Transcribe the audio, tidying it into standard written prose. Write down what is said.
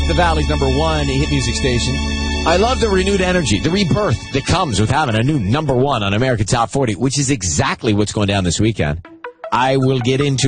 the Valley's #1 hit music station. I love the renewed energy, the rebirth that comes with having a new #1 on American Top 40, which is exactly what's going down this weekend. I will get into